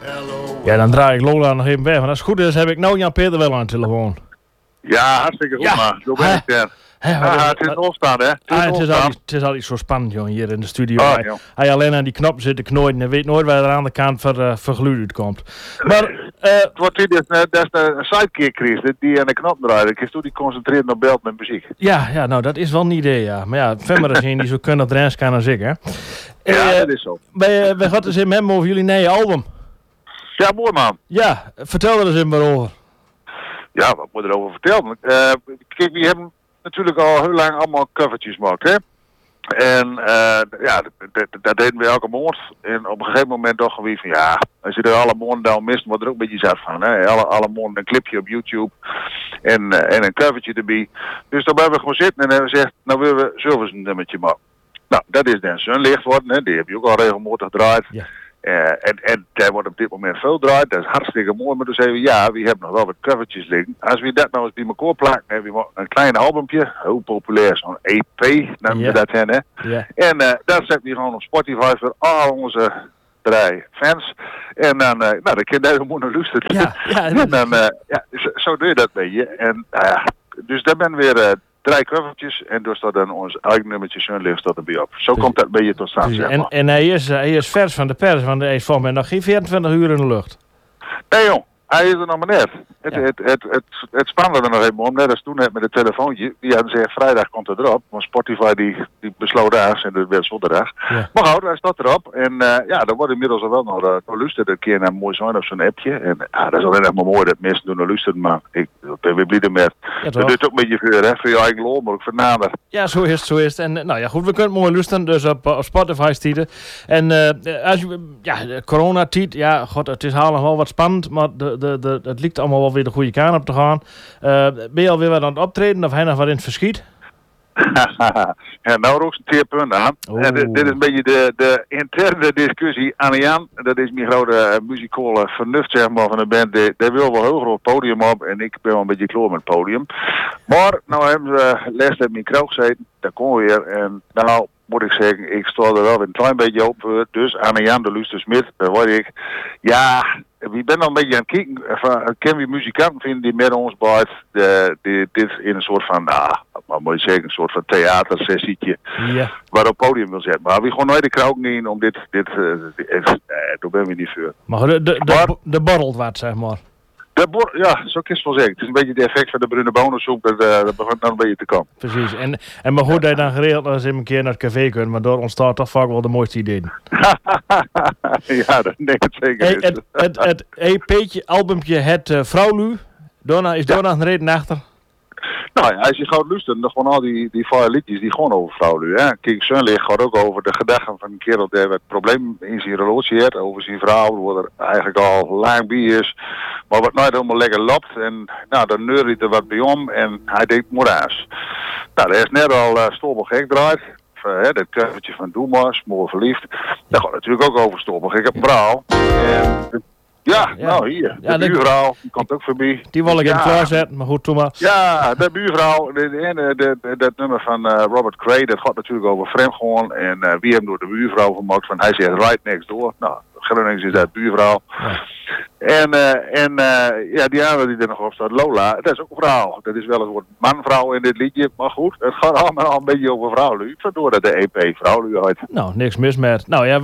Ja, dan draai ik Lola nog even weg. Maar als het goed is, heb ik nou Jan-Peter wel aan de telefoon. Ja, hartstikke goed, maar. Zo ben ik er. Het is opstaan, hè? Het is altijd zo spannend, joh, hier in de studio. Oh, hij alleen aan die knop zit te knooien en weet nooit waar er aan de kant voor geluid uitkomt. Maar, het wordt dat is een sidekick-crisis die aan de knop draait. Ik heb die concentreerd op beeld met muziek. Ja, nou, dat is wel een idee, ja. Maar ja, Femmer is een die zo kunnen drens kan als ik, hè. Ja, dat is zo. We gaan het eens in hem over jullie nieuwe album. Ja, mooi, man. Ja, vertel er eens in maar over. Ja, wat moet ik erover vertellen? Kijk, we hebben natuurlijk al heel lang allemaal covertjes gemaakt, hè? En ja, dat deden we elke maand. En op een gegeven moment dachten we van ja, als je er alle maanden dan mist, wordt er ook een beetje zat van. Hè? Alle maanden een clipje op YouTube en een covertje erbij. Dus dan hebben we gewoon zitten en hebben we gezegd, nou willen we zelfs een nummertje maken. Nou, dat is dan Sunlicht worden, hè? Die heb je ook al regelmatig gedraaid. Ja. En daar wordt op dit moment veel draait. Dat is hartstikke mooi. Maar toen zeiden we, ja, we hebben nog wel wat covertjes liggen. Als we dat nou eens bij elkaar plakken, hebben we een klein albumpje. Heel populair, zo'n EP, noemen we dat hen, hè. Ja. En dat zetten we gewoon op Spotify voor al onze 3 fans. En dan, nou, dan kun je helemaal naar luisteren. Ja, en dan, ja, zo doe je dat een beetje. En dus daar ben weer 3 covertjes en dus staat dan ons eigen nummertje Sunlicht staat erbij op. Zo komt dat een beetje tot stand, zeg maar. En hij is vers van de pers, want hij is voor mij nog geen 24 uur in de lucht. Nee jong, hij is er nog maar net. Het spannende er nog even om, net als toen net met het telefoontje. Die hadden gezegd vrijdag komt het erop, maar Spotify die besloot daags en dat werd zondag. Ja. Maar goed, hij staat erop en ja, dan wordt inmiddels al wel nog luisteren een keer naar een mooi zijn op zo'n appje. En dat is alleen nog maar mooi dat mensen doen luisteren, maar ik ben weer blij met. Ja, dat doet ook een beetje voor, hè, voor je eigen lol, maar ook voor nader. Ja, zo is het. En nou ja, goed, we kunnen mooi luisteren, dus op Spotify stieten. En als je, ja, de coronatijd, ja, god, het is allemaal wel wat spannend, maar het lijkt allemaal wel weer de goede kant op te gaan. Ben je alweer wat aan het optreden of hij nog wat in het verschiet? Ja, nou ook een teerpunt aan. Dit is een beetje de interne discussie aan Jan. Dat is mijn grote muzikale vernuft, zeg maar, van de band. Die wil wel heel groot podium op en ik ben wel een beetje kloor met het podium. Maar nou hebben we les in mijn kroeg gezeten, daar kon weer. En nou moet ik zeggen, ik sta er wel weer een klein beetje op voor. Dus aan Jan de Luster Smit, daar word ik. Ja, we ben al een beetje aan het kijken. Kennen we muzikanten vinden die met ons buiten dit in een soort van, maar moet je zeggen, een soort van theatersessietje. Ja. Waarop podium wil zetten. Maar we gewoon nooit de kroeg in om dit daar ben we niet voor. Maar de borrelt wat, zeg maar. Ja, zo kun je het wel zeggen. Het is een beetje de effect van de bruine bonensoep. Dat begint dan een beetje te komen. Precies. En maar goed dat je dan geregeld als je een keer naar het café kunt. Maar door ontstaat toch vaak wel de mooiste ideeën. Ja, dat denk ik zeker. Het EP'tje, albumpje, het Vrouwlu. Is daar nog een reden achter? Nou ja, als je gaat luisteren, dan gewoon al die 5 liedjes die gewoon over vrouwen. Hè. Kijk, Sunlicht gaat ook over de gedachten van een kerel die het probleem in zijn relatie heeft, over zijn vrouw, waar er eigenlijk al lang bij is, maar wat nooit helemaal lekker loopt. En nou, dan neurt er wat bij om en hij denkt moeraas. Nou, dat is net al Stoppelgek draait. Dat covertje van Doe maar, mooi verliefd. Dat gaat natuurlijk ook over Stoppelgek. Ik heb een vrouw. Ja, nou hier, de buurvrouw, die komt ook voorbij. Die wil ik in klaarzetten, maar goed, doe maar. Ja, de buurvrouw, dat nummer van Robert Cray, dat gaat natuurlijk over vreemdgaan. En wie hem door de buurvrouw gemaakt, van hij zegt right next door. Nou, Gronings is dat buurvrouw. Ja. En ja, die andere die er nog op staat, Lola, dat is ook een vrouw. Dat is wel een soort man-vrouw in dit liedje, maar goed, het gaat allemaal al een beetje over vrouwlu. Vandoor dat de EP vrouwlu uit. Nou, niks mis met. Nou ja,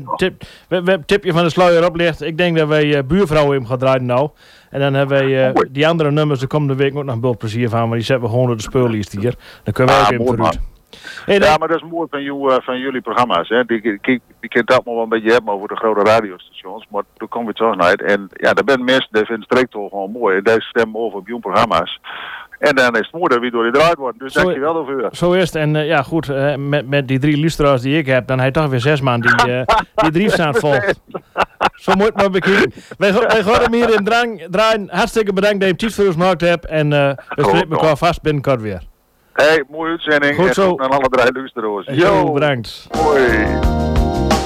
tipje van de sluier oplicht. Ik denk dat wij buurvrouwen hem gaan draaien nou. En dan hebben wij die andere nummers de komende week ook nog een bult plezier van, maar die zetten we gewoon door de speurlijst hier. Dan kunnen we ook even vooruit. Ja, maar dat is mooi van jullie programma's. Hè. Die kent dat wel een beetje hebben over de grote radiostations. Maar toen komen we toch uit. En ja, daar zijn mensen die vinden het toch gewoon mooi. En daar stemmen over op jullie programma's. En dan is het mooi dat we door die draait worden. Dus dankjewel daarvoor. Zo is het. En ja, goed, met die 3 luisteraars die ik heb, dan heb je toch weer 6 man die brief staan vol. Zo moet maar bekijken. Wij gaan hem hier in draaien. Hartstikke bedankt dat je hem tijd voor ons gemaakt hebt. En we spreken elkaar vast binnenkort weer. Hey, mooie uitzending. Goed zo. En alle 3 luisteraars. Jo, bedankt. Hoi.